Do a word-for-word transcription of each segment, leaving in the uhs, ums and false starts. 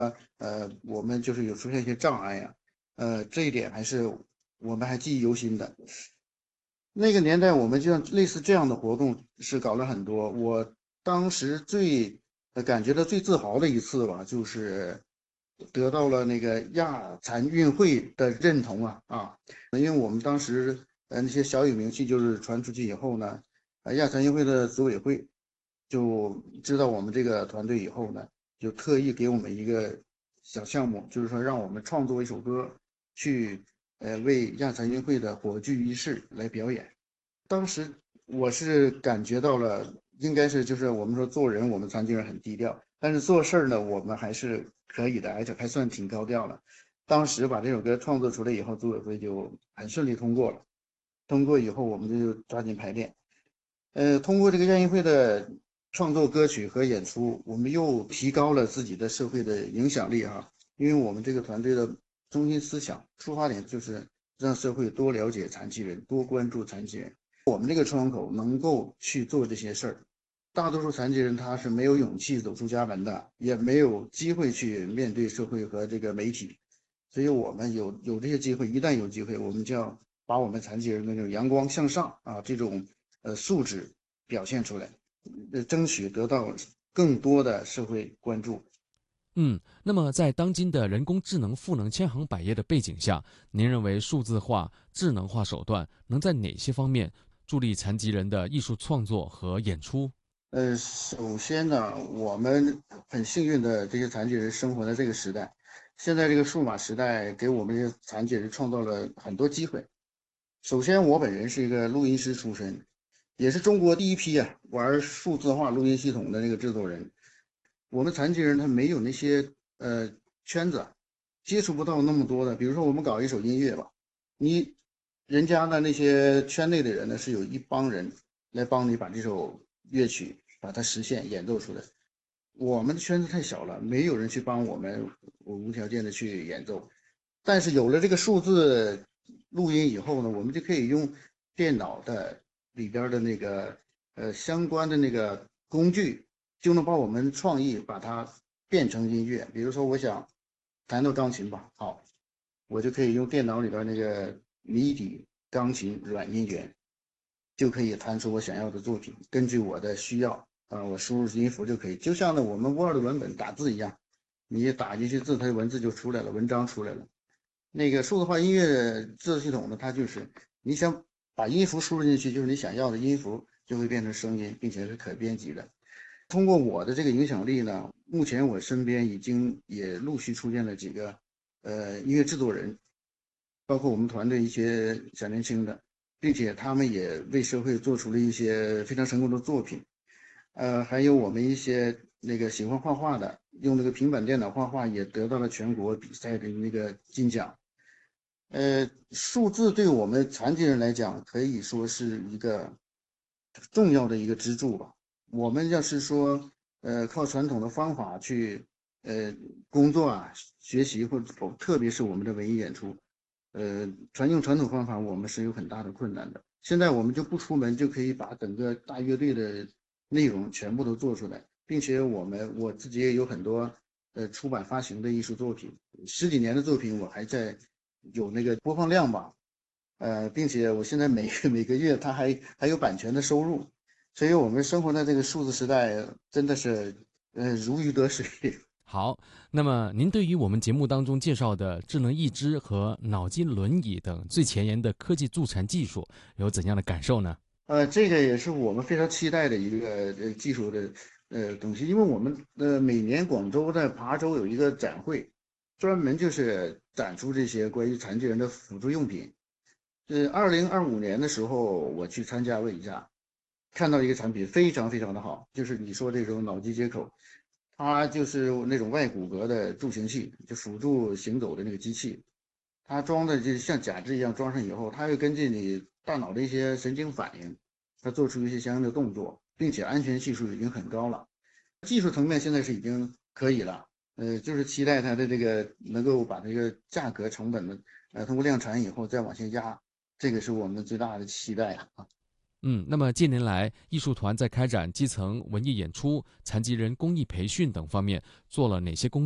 呃，我们就是有出现一些障碍呀、呃，这一点还是我们还记忆犹新的。那个年代，我们就像类似这样的活动是搞了很多。我当时最呃感觉到最自豪的一次吧，就是得到了那个亚残运会的认同啊啊！因为我们当时呃那些小有名气，就是传出去以后呢，呃亚残运会的组委会就知道我们这个团队以后呢，就特意给我们一个小项目，就是说让我们创作一首歌去呃为亚残运会的火炬仪式来表演。当时我是感觉到了，应该是就是我们说做人，我们残疾人很低调，但是做事儿呢，我们还是可以的，而且还算挺高调的。当时把这首歌创作出来以后，组委会就很顺利通过了。通过以后，我们就抓紧排练。呃，通过这个亚运会的创作歌曲和演出，我们又提高了自己的社会的影响力啊。因为我们这个团队的中心思想出发点就是让社会多了解残疾人，多关注残疾人。我们这个窗口能够去做这些事儿。大多数残疾人他是没有勇气走出家门的，也没有机会去面对社会和这个媒体，所以我们有有这些机会，一旦有机会，我们就要把我们残疾人的这种阳光向上啊这种呃素质表现出来，呃，争取得到更多的社会关注。 嗯，那么在当今的人工智能赋能千行百业的背景下，您认为数字化、智能化手段能在哪些方面助力残疾人的艺术创作和演出？ 呃，首先呢，我们很幸运的这些残疾人生活在这个时代，现在这个数码时代给我们这些残疾人创造了很多机会。首先，我本人是一个录音师出身，也是中国第一批啊玩数字化录音系统的那个制作人。我们残疾人他没有那些呃圈子，接触不到那么多的。比如说，我们搞一首音乐吧，你人家的那些圈内的人呢，是有一帮人来帮你把这首乐曲把它实现演奏出来。我们的圈子太小了，没有人去帮我们无条件的去演奏。但是有了这个数字录音以后呢，我们就可以用电脑的里边的那个呃相关的那个工具，就能把我们创意把它变成音乐。比如说，我想弹到钢琴吧，好，我就可以用电脑里边那个迷底钢琴软音源，就可以弹出我想要的作品。根据我的需要啊、呃我输入音符就可以，就像呢我们 Word 文本打字一样，你打进去字，它的文字就出来了，文章出来了。那个数字化音乐制作系统呢，它就是你想把音符输入进去，就是你想要的音符就会变成声音，并且是可编辑的。通过我的这个影响力呢，目前我身边已经也陆续出现了几个呃音乐制作人，包括我们团队一些小年轻的，并且他们也为社会做出了一些非常成功的作品。呃，还有我们一些那个喜欢画画的，用那个平板电脑画画也得到了全国比赛的那个金奖。呃，数字对我们残疾人来讲，可以说是一个重要的一个支柱吧。我们要是说，呃，靠传统的方法去，呃，工作啊、学习或者否，特别是我们的文艺演出，呃，传用传统方法，我们是有很大的困难的。现在我们就不出门，就可以把整个大乐队的内容全部都做出来，并且我们我自己也有很多呃出版发行的艺术作品，十几年的作品，我还在有那个播放量吧，呃，并且我现在每每个月它还还有版权的收入，所以我们生活在这个数字时代，真的是呃如鱼得水。 好，那么您对于我们节目当中介绍的智能义肢和脑筋轮椅等最前沿的科技助残技术有怎样的感受呢？ 呃，这个也是我们非常期待的一个呃技术的呃东西，因为我们呃每年广州在琶洲有一个展会，专门就是展出这些关于残疾人的辅助用品。是二零二五年的时候，我去参加过一下，看到一个产品非常非常的好，就是你说这种脑机接口，它就是那种外骨骼的助行器，就辅助行走的那个机器，它装的就像假肢一样，装上以后，它会根据你大脑的一些神经反应，它做出一些相应的动作，并且安全系数已经很高了。技术层面现在是已经可以了，呃，就是期待它的这个能够把这个价格成本呢，呃，通过量产以后再往下压，这个是我们最大的期待啊。 嗯，那么近年来，艺术团在开展基层文艺演出、残疾人公益培训等方面做了哪些工作？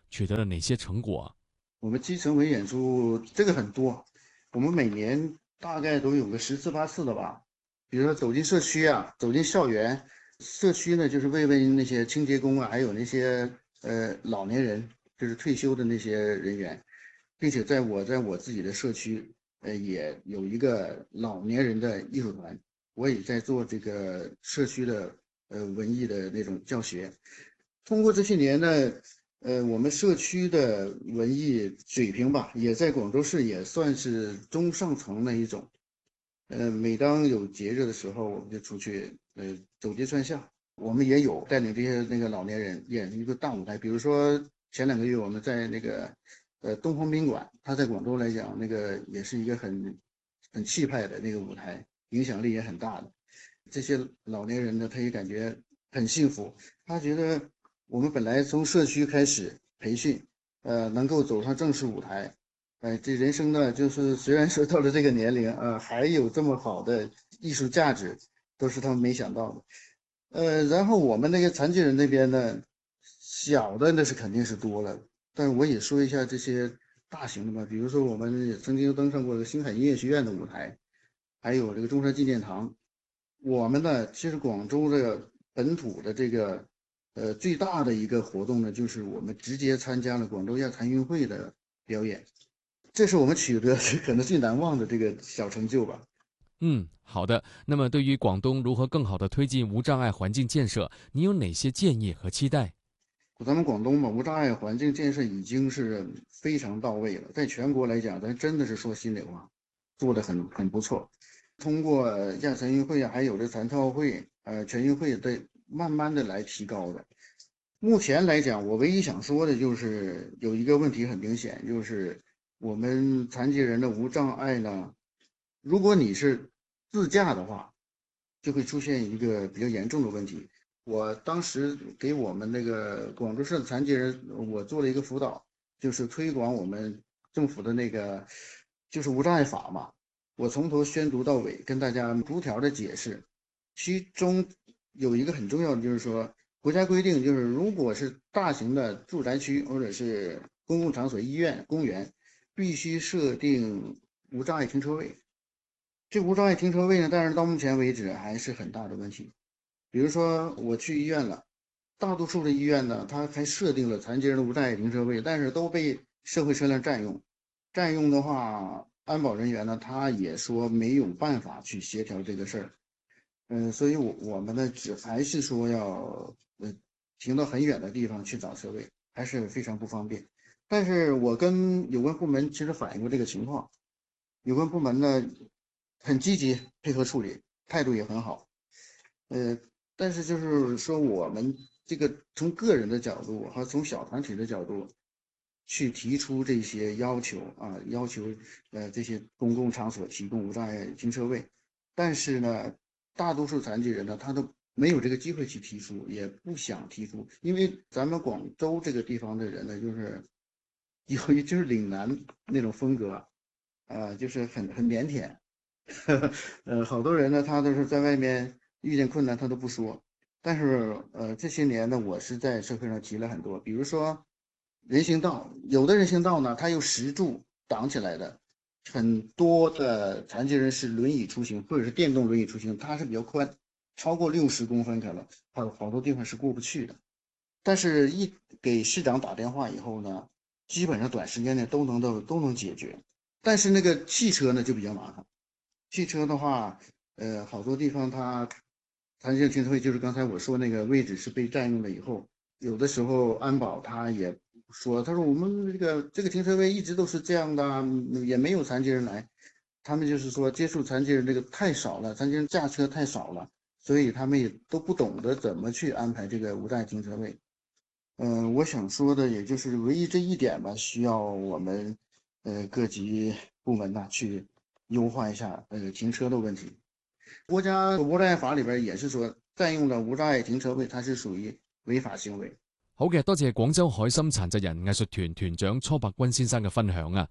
取得了哪些成果啊？ 我们基层文艺演出这个很多，我们每年大概都有个十次八次的吧。比如说走进社区啊，走进校园，社区呢就是慰问那些清洁工啊，还有那些呃老年人，就是退休的那些人员，并且在我在我自己的社区，呃也有一个老年人的艺术团，我也在做这个社区的呃文艺的那种教学。通过这些年呢，呃，我们社区的文艺水平吧，也在广州市也算是中上层的一种。呃，每当有节日的时候，我们就出去，呃，走街串巷。我们也有带领这些那个老年人演一个大舞台，比如说前两个月我们在那个，呃，东方宾馆，它在广州来讲，那个也是一个很很气派的那个舞台，影响力也很大的。这些老年人呢，他也感觉很幸福，他觉得我们本来从社区开始培训，呃，能够走上正式舞台。哎，这人生呢，就是虽然说到了这个年龄啊，还有这么好的艺术价值，都是他们没想到的。呃，然后我们那个残疾人那边呢，小的那是肯定是多了，但我也说一下这些大型的吧，比如说我们也曾经登上过星海音乐学院的舞台，还有这个中山纪念堂。我们呢，其实广州的本土的这个呃最大的一个活动呢，就是我们直接参加了广州亚残运会的表演。这是我们取得可能最难忘的这个小成就吧。 嗯，好的。那么对于广东如何更好的推进无障碍环境建设，你有哪些建议和期待？ 咱们广东嘛，无障碍环境建设已经是非常到位了，在全国来讲，咱真的是说心里话，做的很很不错。通过亚残运会啊，还有这残奥会、呃全运会的，慢慢的来提高的。目前来讲，我唯一想说的就是有一个问题很明显，就是我们残疾人的无障碍呢，如果你是自驾的话，就会出现一个比较严重的问题。我当时给我们那个广州市的残疾人，我做了一个辅导，就是推广我们政府的那个就是无障碍法嘛。我从头宣读到尾，跟大家逐条的解释。其中有一个很重要的，就是说国家规定，就是如果是大型的住宅区或者是公共场所、医院、公园，必须设定无障碍停车位。这无障碍停车位呢，但是到目前为止还是很大的问题。比如说我去医院了，大多数的医院呢，它还设定了残疾人的无障碍停车位，但是都被社会车辆占用。占用的话，安保人员呢，他也说没有办法去协调这个事儿。嗯，所以我我们呢，只还是说要呃停到很远的地方去找车位，还是非常不方便。但是我跟有关部门其实反映过这个情况，有关部门呢很积极配合处理，态度也很好。呃，但是就是说我们这个从个人的角度和从小团体的角度去提出这些要求啊，要求呃这些公共场所提供无障碍停车位，但是呢，大多数残疾人呢他都没有这个机会去提出，也不想提出，因为咱们广州这个地方的人呢，就是有一就是岭南那种风格，啊、就是很很腼腆。呃，好多人呢，他都是在外面遇见困难他都不说，但是呃这些年呢，我是在社会上提了很多，比如说人行道，有的人行道呢，它有石柱挡起来的，很多的残疾人是轮椅出行或者是电动轮椅出行，它是比较宽，超过六十公分可能，好好多地方是过不去的。但是，一给市长打电话以后呢，基本上短时间内都能都都能解决。但是那个汽车呢就比较麻烦。汽车的话，呃，好多地方它残疾人停车位就是刚才我说那个位置是被占用了以后，有的时候安保他也说，他说我们这个这个停车位一直都是这样的，也没有残疾人来。他们就是说接触残疾人这个太少了，残疾人驾车太少了，所以他们也都不懂得怎么去安排这个无障碍停车位。嗯、呃，我想说的也就是唯一这一点吧，需要我们呃各级部门呐去优化一下呃停车的问题。国家无障碍法里边也是說，占用了無障礙停車位，它是屬於違法行為。 好嘅，多謝廣州海心殘疾人藝術團團長初伯君先生嘅分享啊！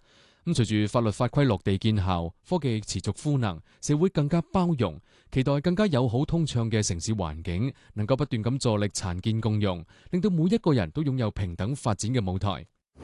咁隨住法律法規落地見效，科技持續賦能，社會更加包容，期待更加友好通暢嘅城市環境，能夠不斷咁助力殘健共融，令到每一個人都擁有平等發展嘅舞台。